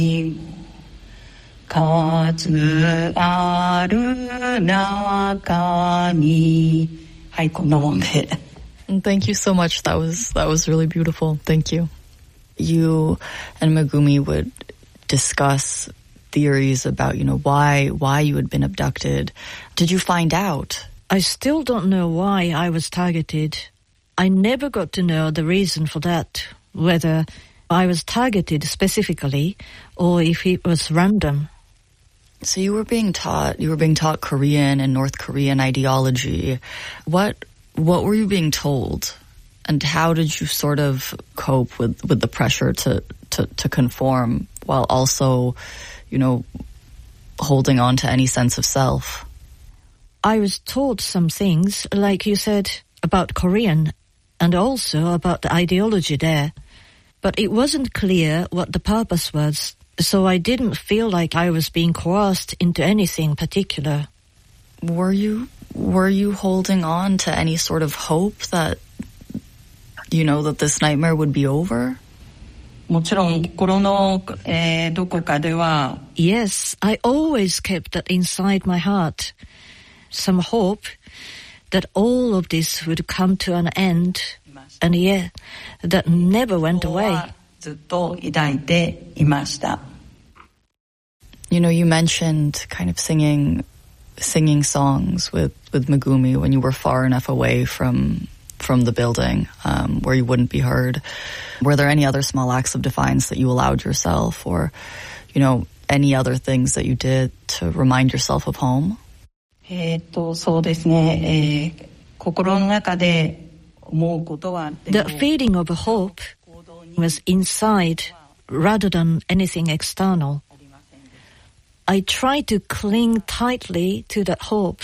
数ある中に、はい、こんなもんで。 Thank you so much. That was really beautiful. Thank you. You and Megumi would discuss theories about, why you had been abducted. Did you find out? I still don't know why I was targeted. I never got to know the reason for that, whether I was targeted specifically or if it was random. So you were being taught Korean and North Korean ideology. What were you being told? And how did you sort of cope with the pressure to conform while also, holding on to any sense of self? I was taught some things, like you said, about Korean and also about the ideology there. But it wasn't clear what the purpose was, so I didn't feel like I was being coerced into anything particular. Were you holding on to any sort of hope that, that this nightmare would be over? もちろん心の、どこかでは Yes, I always kept that inside my heart. Some hope that all of this would come to an end, and that never went away. ずっと抱いていました。 You mentioned kind of singing songs with Megumi when you were far enough away from the building where you wouldn't be heard. Were there any other small acts of defiance that you allowed yourself, or any other things that you did to remind yourself of home? そうですね、心の中で思うことは The feeling of hope was inside rather than anything external. I tried to cling tightly to that hope,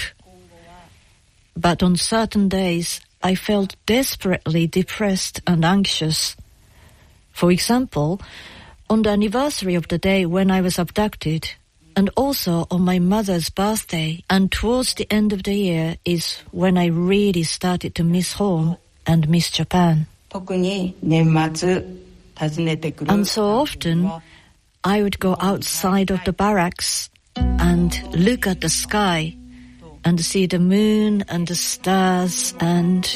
but on certain days I felt desperately depressed and anxious. For example, on the anniversary of the day when I was abducted, and also on my mother's birthday, and towards the end of the year is when I really started to miss home and miss Japan. 特に年末訪ねてくる And so often, I would go outside of the barracks and look at the sky and see the moon and the stars, and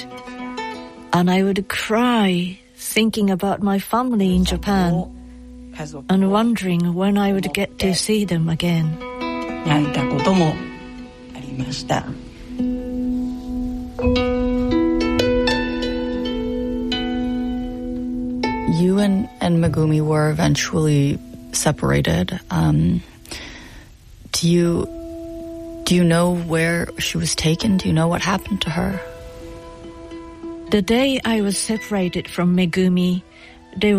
I would cry thinking about my family in Japan and wondering when I would get to see them again. 泣いたこともありました。 You and Megumi were eventually separated. Do you know where she was taken? Do you know what happened to her? The day I was separated from Megumi, there